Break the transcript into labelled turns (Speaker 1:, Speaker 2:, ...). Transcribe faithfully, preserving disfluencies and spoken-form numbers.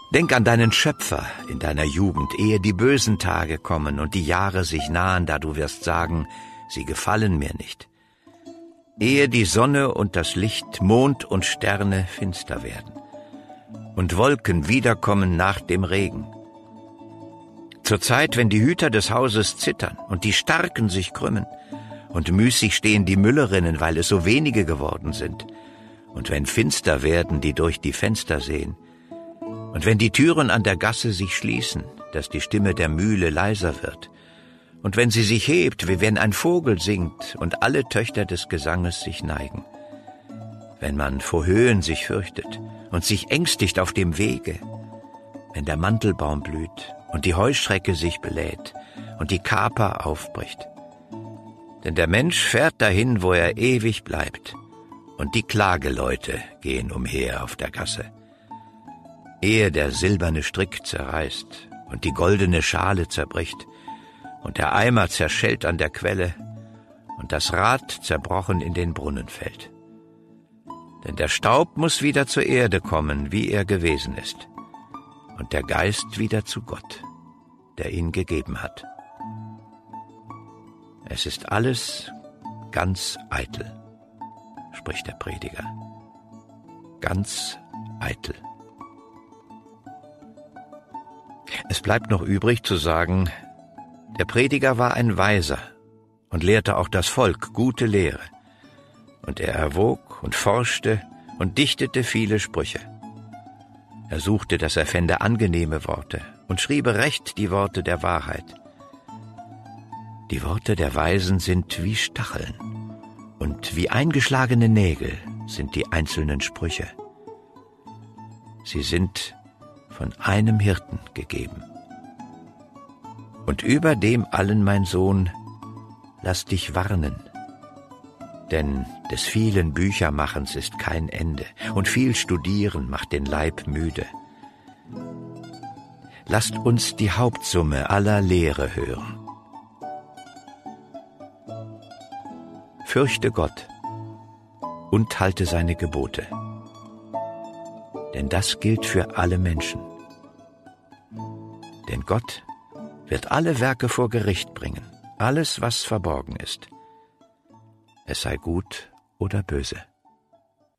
Speaker 1: Denk an deinen Schöpfer in deiner Jugend, ehe die bösen Tage kommen und die Jahre sich nahen, da du wirst sagen, sie gefallen mir nicht. Ehe die Sonne und das Licht, Mond und Sterne finster werden und Wolken wiederkommen nach dem Regen. Zur Zeit, wenn die Hüter des Hauses zittern und die Starken sich krümmen und müßig stehen die Müllerinnen, weil es so wenige geworden sind, und wenn finster werden, die durch die Fenster sehen, und wenn die Türen an der Gasse sich schließen, dass die Stimme der Mühle leiser wird, und wenn sie sich hebt, wie wenn ein Vogel singt, und alle Töchter des Gesanges sich neigen, wenn man vor Höhen sich fürchtet und sich ängstigt auf dem Wege, wenn der Mandelbaum blüht und die Heuschrecke sich belädt und die Kaper aufbricht. Denn der Mensch fährt dahin, wo er ewig bleibt, und die Klageleute gehen umher auf der Gasse. Ehe der silberne Strick zerreißt und die goldene Schale zerbricht und der Eimer zerschellt an der Quelle und das Rad zerbrochen in den Brunnen fällt. Denn der Staub muss wieder zur Erde kommen, wie er gewesen ist, und der Geist wieder zu Gott, der ihn gegeben hat. Es ist alles ganz eitel, spricht der Prediger. Ganz eitel. Es bleibt noch übrig zu sagen, der Prediger war ein Weiser und lehrte auch das Volk gute Lehre. Und er erwog und forschte und dichtete viele Sprüche. Er suchte, dass er fände angenehme Worte und schriebe recht die Worte der Wahrheit. Die Worte der Weisen sind wie Stacheln und wie eingeschlagene Nägel sind die einzelnen Sprüche. Sie sind von einem Hirten gegeben. Und über dem allen, mein Sohn, lass dich warnen, denn des vielen Büchermachens ist kein Ende, und viel Studieren macht den Leib müde. Lasst uns die Hauptsumme aller Lehre hören. Fürchte Gott und halte seine Gebote, denn das gilt für alle Menschen. Denn Gott wird alle Werke vor Gericht bringen, alles, was verborgen ist, es sei gut oder böse.